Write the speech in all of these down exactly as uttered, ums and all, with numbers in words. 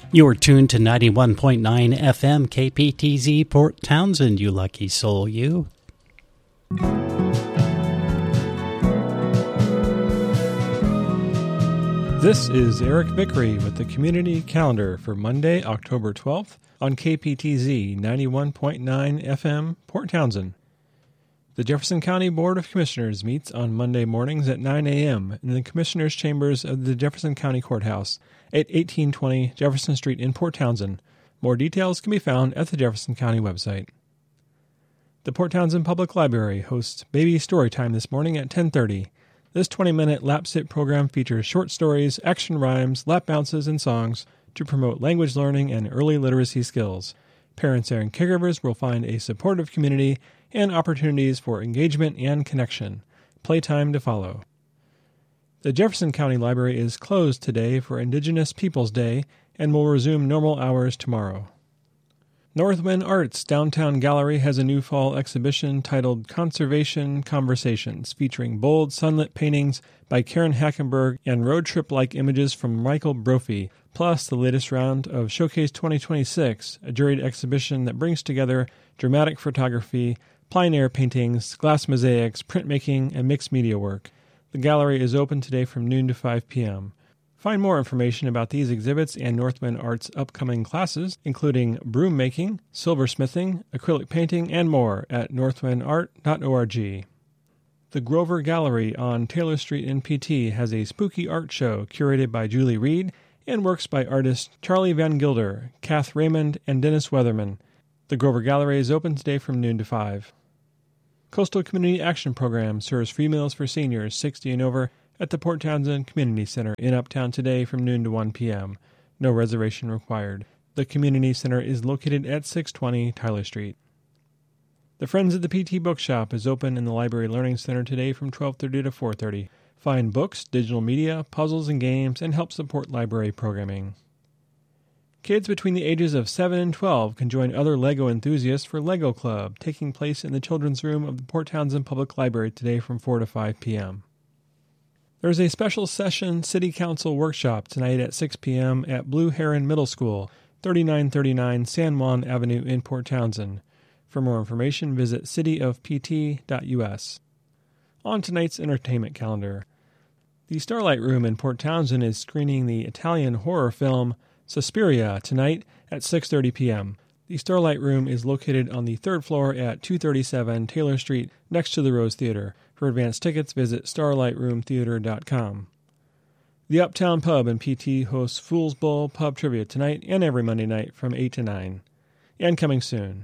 You're tuned to ninety-one point nine F M K P T Z Port Townsend, you lucky soul, you. This is Eric Vickery with the Community Calendar for Monday, October twelfth on K P T Z ninety-one point nine F M, Port Townsend. The Jefferson County Board of Commissioners meets on Monday mornings at nine a.m. in the Commissioners' Chambers of the Jefferson County Courthouse at eighteen twenty Jefferson Street in Port Townsend. More details can be found at the Jefferson County website. The Port Townsend Public Library hosts Baby Storytime this morning at ten thirty. This twenty-minute lap-sit program features short stories, action rhymes, lap bounces, and songs to promote language learning and early literacy skills. Parents and caregivers will find a supportive community and opportunities for engagement and connection. Playtime to follow. The Jefferson County Library is closed today for Indigenous Peoples Day and will resume normal hours tomorrow. Northwind Arts Downtown Gallery has a new fall exhibition titled Conservation Conversations, featuring bold sunlit paintings by Karen Hackenberg and road trip-like images from Michael Brophy, plus the latest round of Showcase twenty twenty-six, a juried exhibition that brings together dramatic photography, plein air paintings, glass mosaics, printmaking, and mixed media work. The gallery is open today from noon to five p.m. Find more information about these exhibits and Northwind Art's upcoming classes, including broom making, silversmithing, acrylic painting, and more at northwind art dot org. The Grover Gallery on Taylor Street in P T has a spooky art show curated by Julie Reed and works by artists Charlie Van Gilder, Kath Raymond, and Dennis Weatherman. The Grover Gallery is open today from noon to five. Coastal Community Action Program serves free meals for seniors sixty and over at the Port Townsend Community Center in Uptown today from noon to one p.m. No reservation required. The Community Center is located at six twenty Tyler Street. The Friends of the P T Bookshop is open in the Library Learning Center today from twelve thirty to four thirty. Find books, digital media, puzzles, and games, and help support library programming. Kids between the ages of seven and twelve can join other LEGO enthusiasts for LEGO Club, taking place in the Children's Room of the Port Townsend Public Library today from four to five p.m. There's a special session City Council workshop tonight at six p.m. at Blue Heron Middle School, thirty-nine thirty-nine San Juan Avenue in Port Townsend. For more information, visit city of p t dot u s. On tonight's entertainment calendar, the Starlight Room in Port Townsend is screening the Italian horror film Suspiria tonight at six thirty p.m. The Starlight Room is located on the third floor at two thirty-seven Taylor Street next to the Rose Theater. For advance tickets, visit starlight room theater dot com. The Uptown Pub in P T hosts Fool's Bowl Pub Trivia tonight and every Monday night from eight to nine. And coming soon.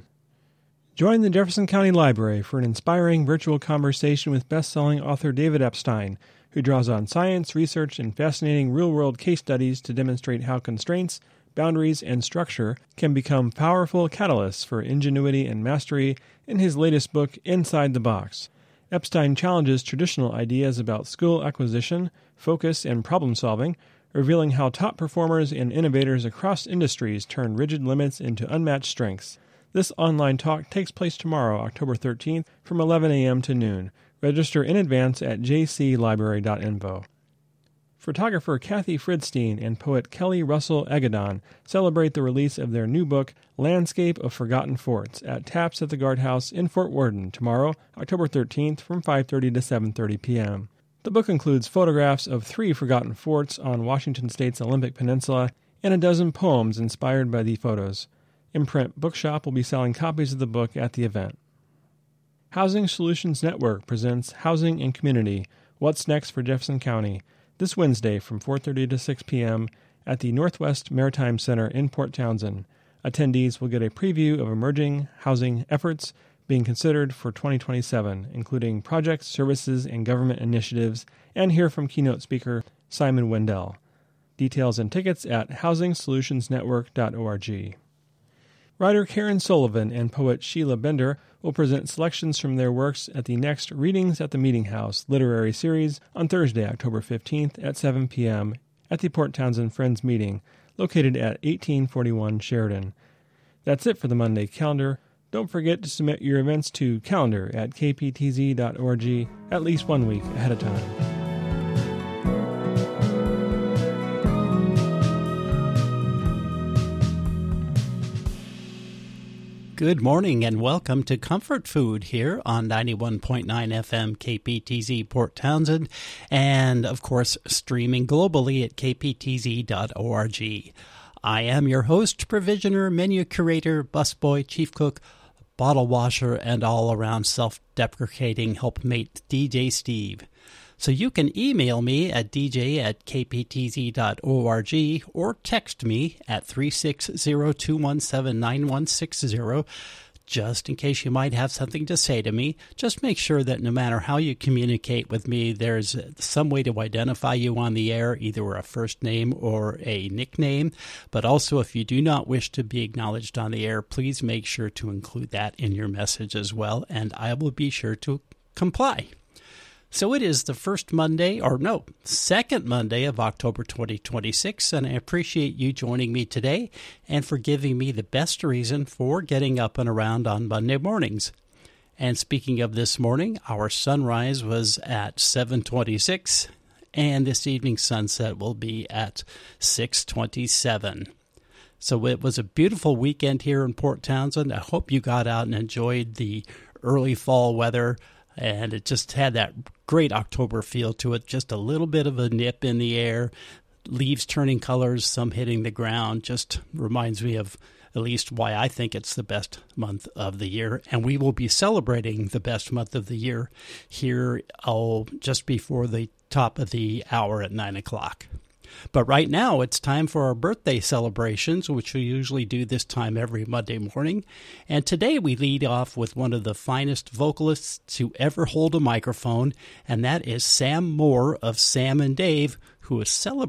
Join the Jefferson County Library for an inspiring virtual conversation with best-selling author David Epstein, who draws on science, research, and fascinating real-world case studies to demonstrate how constraints, boundaries, and structure can become powerful catalysts for ingenuity and mastery in his latest book, Inside the Box. Epstein challenges traditional ideas about skill acquisition, focus, and problem-solving, revealing how top performers and innovators across industries turn rigid limits into unmatched strengths. This online talk takes place tomorrow, October thirteenth, from eleven a.m. to noon. Register in advance at j c library dot info. Photographer Kathy Fridstein and poet Kelly Russell Agadon celebrate the release of their new book, Landscape of Forgotten Forts, at Taps at the Guardhouse in Fort Worden tomorrow, October thirteenth, from five thirty to seven thirty p.m. The book includes photographs of three forgotten forts on Washington State's Olympic Peninsula and a dozen poems inspired by the photos. Imprint Bookshop will be selling copies of the book at the event. Housing Solutions Network presents Housing and Community, What's Next for Jefferson County, this Wednesday from four thirty to six p.m. at the Northwest Maritime Center in Port Townsend. Attendees will get a preview of emerging housing efforts being considered for twenty twenty-seven, including projects, services, and government initiatives, and hear from keynote speaker Simon Wendell. Details and tickets at housing solutions network dot org. Writer Karen Sullivan and poet Sheila Bender will present selections from their works at the next Readings at the Meeting House literary series on Thursday, October fifteenth at seven p.m. at the Port Townsend Friends Meeting, located at eighteen forty-one Sheridan. That's it for the Monday calendar. Don't forget to submit your events to calendar at k p t z dot org at least one week ahead of time. Good morning and welcome to Comfort Food here on ninety-one point nine F M K P T Z Port Townsend, and of course streaming globally at k p t z dot org. I am your host, provisioner, menu curator, busboy, chief cook, bottle washer, and all-around self-deprecating helpmate D J Steve. So you can email me at d j at k p t z dot org or text me at three six zero, two one seven, nine one six zero just in case you might have something to say to me. Just make sure that no matter how you communicate with me, there's some way to identify you on the air, either a first name or a nickname. But also, if you do not wish to be acknowledged on the air, please make sure to include that in your message as well, and I will be sure to comply. So it is the first Monday, or no, second Monday of October twenty twenty-six, and I appreciate you joining me today and for giving me the best reason for getting up and around on Monday mornings. And speaking of this morning, our sunrise was at seven twenty-six, and this evening's sunset will be at six twenty-seven. So it was a beautiful weekend here in Port Townsend. I hope you got out and enjoyed the early fall weather. And it just had that great October feel to it, just a little bit of a nip in the air, leaves turning colors, some hitting the ground. Just reminds me of at least why I think it's the best month of the year. And we will be celebrating the best month of the year here oh, just before the top of the hour at nine o'clock. But right now, it's time for our birthday celebrations, which we usually do this time every Monday morning. And today we lead off with one of the finest vocalists to ever hold a microphone, and that is Sam Moore of Sam and Dave, who is celebrating